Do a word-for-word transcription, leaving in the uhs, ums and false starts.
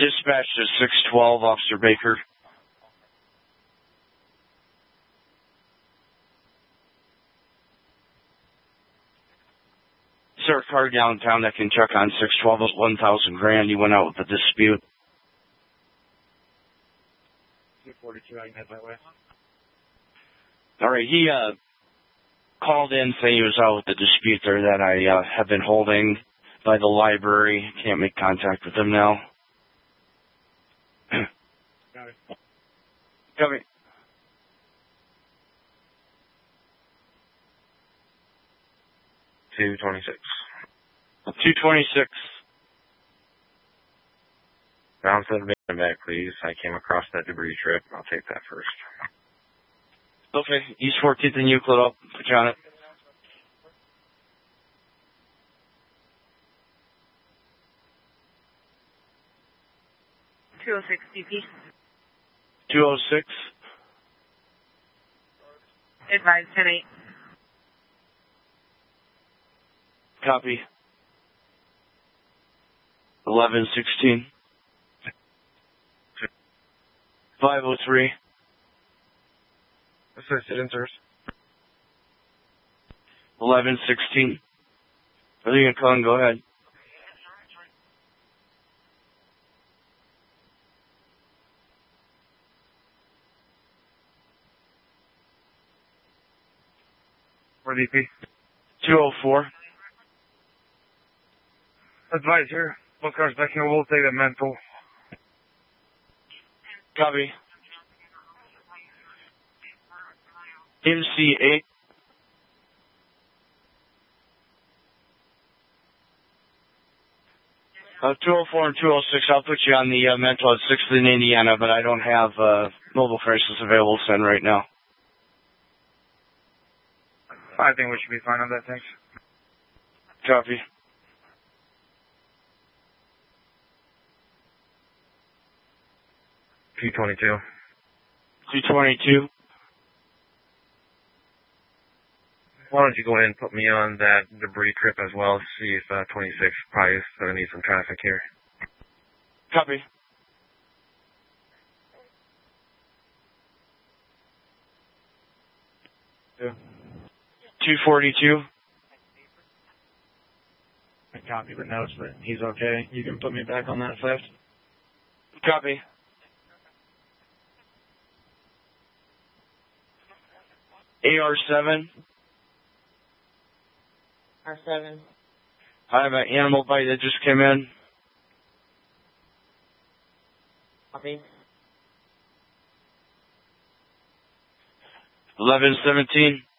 Dispatch to six twelve, Officer Baker. Is there a car downtown that can check on six twelve at one thousand grand? He went out with a dispute. two forty-two, I can head my way. All right, he uh, called in saying he was out with a dispute there that I uh, have been holding by the library. Can't make contact with him now. Got it. Copy. two twenty-six. two twenty-six. Bounce and back, please. I came across that debris trip. I'll take that first. Okay, East fourteenth and Euclid, I'll put you on it. two oh six D P. two oh six. Advise ten eight. Copy. eleven sixteen. five oh three. Assisted insers. eleven sixteen. Are you going to call and go ahead? four D P. two oh four. Advise here. Both cars back here. We'll take a mental. Copy. M C eight. Uh, two oh four and two oh six, I'll put you on the uh, mental at sixth in Indiana, but I don't have uh, mobile crisis available to send right now. I think we should be fine on that, thanks. Copy. two twenty-two. two twenty-two. Why don't you go ahead and put me on that debris trip as well, see if uh, twenty-six probably is going to need some traffic here. Copy. Yeah. two forty-two. I copy the notes, but he's okay. You can put me back on that fifth. Copy. A R seven. R seven. I have an animal bite that just came in. Copy. eleven seventeen.